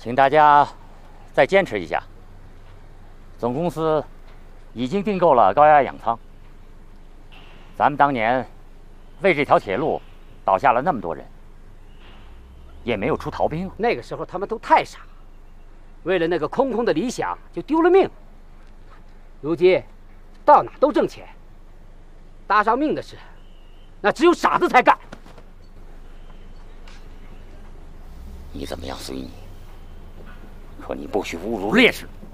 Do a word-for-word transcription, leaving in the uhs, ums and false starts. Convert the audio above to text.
请大家再坚持一下。总公司已经订购了高压氧舱。咱们当年为这条铁路倒下了那么多人，也没有出逃兵。 那个时候他们都太傻，为了那个空空的理想就丢了命。如今到哪都挣钱，搭上命的事，那只有傻子才干。 你怎么样随你，可你不许侮辱烈士。